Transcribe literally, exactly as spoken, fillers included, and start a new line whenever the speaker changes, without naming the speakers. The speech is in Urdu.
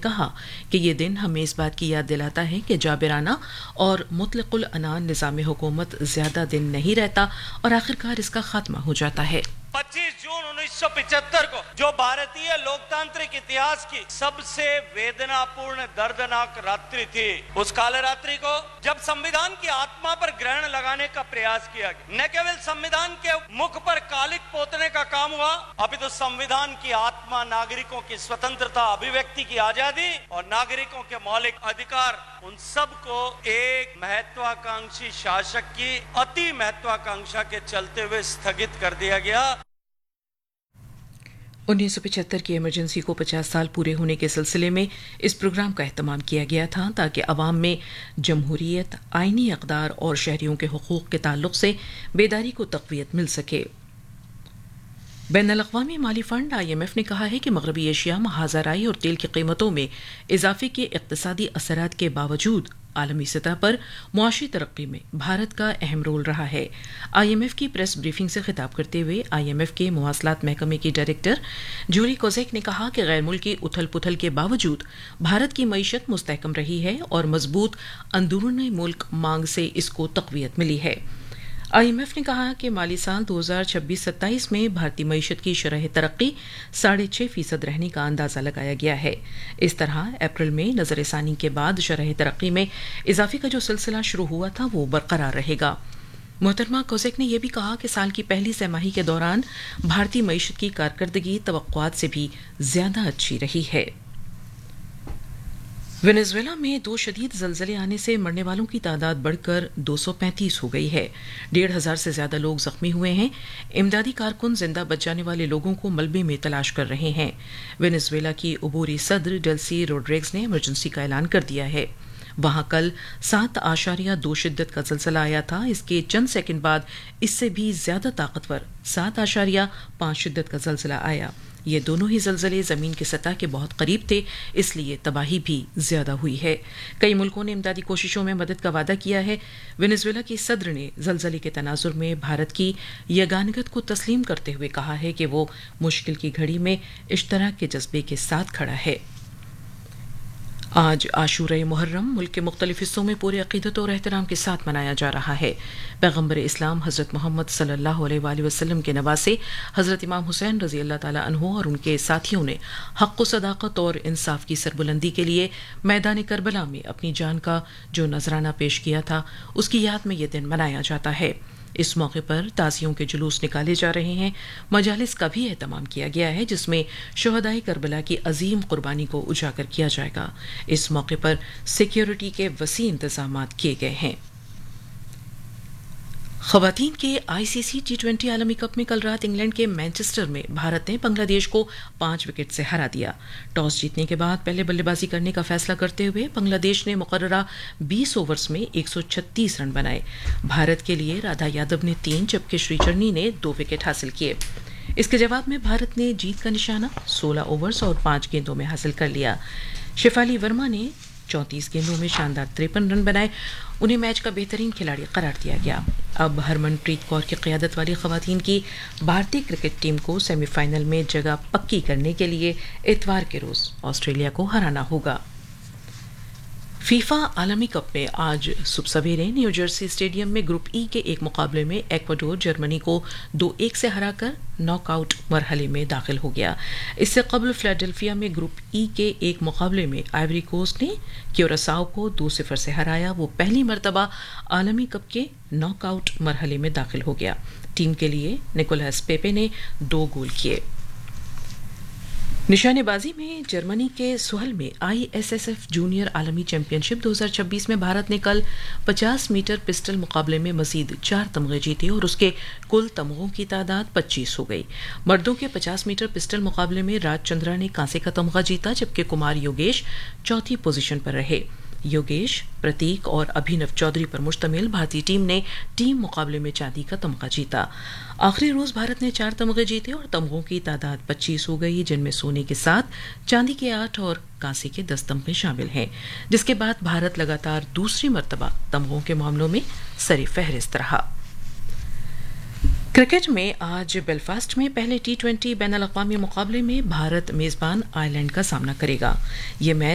کہا کہ یہ دن ہمیں اس بات کی یاد دلاتا ہے کہ جابرانہ اور مطلق العنان نظام حکومت زیادہ دن نہیں رہتا اور آخرکار اس کا خاتمہ ہو جاتا ہے۔
پچیس جون انیس سو پچہتر کو جو بھارتی لوکتانترک اتہاس کی سب سے ویدنا پورن دردناک راتری تھی، اس کال راتری کو جب سمویدھان کی آتما پر گرہن لگانے کا پریاس کیا گیا، نہ کیول سمویدھان کے مکھ پر کالک پوتنے کا کام ہوا، ابھی تو سمویدھان کی آتما ناگرکوں کی سوتنترتا، ابھیویکتی کی آزادی اور ناگرکوں کے مولک ادھیکار، ان سب کو ایک مہتواکانکشی شاسک کی اتی مہتواکانکشا کے چلتے ہوئے استھگت کر دیا گیا۔
انیس سو پچہتر کی ایمرجنسی کو پچاس سال پورے ہونے کے سلسلے میں اس پروگرام کا اہتمام کیا گیا تھا تاکہ عوام میں جمہوریت، آئینی اقدار اور شہریوں کے حقوق کے تعلق سے بیداری کو تقویت مل سکے۔ بین الاقوامی مالی فنڈ آئی ایم ایف نے کہا ہے کہ مغربی ایشیا محاذ رائی اور تیل کی قیمتوں میں اضافے کے اقتصادی اثرات کے باوجود عالمی سطح پر معاشی ترقی میں بھارت کا اہم رول رہا ہے۔ آئی ایم ایف کی پریس بریفنگ سے خطاب کرتے ہوئے آئی ایم ایف کے مواصلات محکمے کی ڈائریکٹر جولی کوزیک نے کہا کہ غیر ملکی اتھل پتھل کے باوجود بھارت کی معیشت مستحکم رہی ہے اور مضبوط اندرونی ملک مانگ سے اس کو تقویت ملی ہے۔ آئی ایم ایف نے کہا کہ مالی سال دو ہزار چھبیس ستائیس میں بھارتی معیشت کی شرح ترقی ساڑھے چھ فیصد رہنے کا اندازہ لگایا گیا ہے۔ اس طرح اپریل میں نظر ثانی کے بعد شرح ترقی میں اضافے کا جو سلسلہ شروع ہوا تھا وہ برقرار رہے گا۔ محترمہ کوزیک نے یہ بھی کہا کہ سال کی پہلی سہ ماہی کے دوران بھارتی معیشت کی کارکردگی توقعات سے بھی زیادہ اچھی رہی ہے۔ وینزویلا میں دو شدید زلزلے آنے سے مرنے والوں کی تعداد بڑھ کر دو سو پینتیس ہو گئی ہے۔ ڈیڑھ ہزار سے زیادہ لوگ زخمی ہوئے ہیں۔ امدادی کارکن زندہ بچ جانے والے لوگوں کو ملبے میں تلاش کر رہے ہیں۔ وینزویلا کی عبوری صدر ڈیلسی روڈریگز نے ایمرجنسی کا اعلان کر دیا ہے۔ وہاں کل سات اشاریہ دو شدت کا زلزلہ آیا تھا۔ اس کے چند سیکنڈ بعد اس سے بھی زیادہ طاقتور سات اشاریہ پانچ شدت کا زلزلہ آیا۔ یہ دونوں ہی زلزلے زمین کی سطح کے بہت قریب تھے، اس لیے تباہی بھی زیادہ ہوئی ہے۔ کئی ملکوں نے امدادی کوششوں میں مدد کا وعدہ کیا ہے۔ وینزویلا کی صدر نے زلزلے کے تناظر میں بھارت کی یگانگت کو تسلیم کرتے ہوئے کہا ہے کہ وہ مشکل کی گھڑی میں اشتراک کے جذبے کے ساتھ کھڑا ہے۔ آج عاشورہ محرم ملک کے مختلف حصوں میں پورے عقیدت اور احترام کے ساتھ منایا جا رہا ہے۔ پیغمبر اسلام حضرت محمد صلی اللہ علیہ وآلہ وسلم کے نواسے حضرت امام حسین رضی اللہ تعالی عنہ اور ان کے ساتھیوں نے حق و صداقت اور انصاف کی سربلندی کے لیے میدان کربلا میں اپنی جان کا جو نذرانہ پیش کیا تھا، اس کی یاد میں یہ دن منایا جاتا ہے۔ اس موقع پر تعزیوں کے جلوس نکالے جا رہے ہیں۔ مجالس کا بھی اہتمام کیا گیا ہے جس میں شہدائے کربلا کی عظیم قربانی کو اجاگر کیا جائے گا۔ اس موقع پر سیکیورٹی کے وسیع انتظامات کیے گئے ہیں۔ خواتین کے آئی سی سی ٹی ٹوینٹی عالمی کپ میں کل رات انگلینڈ کے مانچسٹر میں بھارت نے بنگلہ دیش کو پانچ وکٹ سے ہرا دیا۔ ٹاس جیتنے کے بعد پہلے بلے بازی کرنے کا فیصلہ کرتے ہوئے بنگلہ دیش نے مقررہ بیس اوورز میں ایک سو چھتیس رن بنائے۔ بھارت کے لیے رادھا یادو نے تین جبکہ شری چرنی نے دو وکٹ حاصل کیے۔ اس کے جواب میں بھارت نے جیت کا نشانہ سولہ اوورز اور پانچ گیندوں میں حاصل کر لیا۔ شیفالی ورما نے چونتیس گیندوں میں شاندار تریپن رن بنائے، انہیں میچ کا بہترین کھلاڑی قرار دیا گیا۔ اب ہرمن پریت کور کی قیادت والی خواتین کی بھارتی کرکٹ ٹیم کو سیمی فائنل میں جگہ پکی کرنے کے لیے اتوار کے روز آسٹریلیا کو ہرانا ہوگا۔ فیفا عالمی کپ میں آج صبح سویرے نیو جرسی اسٹیڈیم میں گروپ ای کے ایک مقابلے میں ایکواڈور جرمنی کو دو ایک سے ہرا کر ناک آؤٹ مرحلے میں داخل ہو گیا۔ اس سے قبل فلاڈیلفیا میں گروپ ای کے ایک مقابلے میں آئیوری کوسٹ نے کیوراساؤ کو دو صفر سے ہرایا۔ وہ پہلی مرتبہ عالمی کپ کے ناک آؤٹ مرحلے میں داخل ہو گیا۔ ٹیم کے لیے نکولاس پیپے نے دو گول کیے۔ نشانے بازی میں جرمنی کے سوہل میں I S S F junior عالمی چیمپئن شپ دو ہزار چھبیس میں بھارت نے کل پچاس میٹر پسٹل مقابلے میں مزید چار تمغے جیتے اور اس کے کل تمغوں کی تعداد پچیس ہو گئی۔ مردوں کے پچاس میٹر پسٹل مقابلے میں راج چندرا نے کانسے کا تمغہ جیتا جبکہ کمار یوگیش چوتھی پوزیشن پر رہے۔ یوگیش، پرتیک اور ابھینو چودھری پر مشتمل بھارتی ٹیم نے ٹیم مقابلے میں چاندی کا تمغہ جیتا۔ آخری روز بھارت نے چار تمغے جیتے اور تمغوں کی تعداد پچیس ہو گئی، جن میں سونے کے ساتھ چاندی کے آٹھ اور کانسے کے دس تمغے شامل ہیں، جس کے بعد بھارت لگاتار دوسری مرتبہ تمغوں کے معاملوں میں سر فہرست رہا۔ کرکٹ میں آج بیلفاسٹ میں پہلے ٹی ٹوینٹی بین الاقوامی مقابلے میں بھارت میزبان آئرلینڈ کا سامنا کرے گا۔ یہ میچ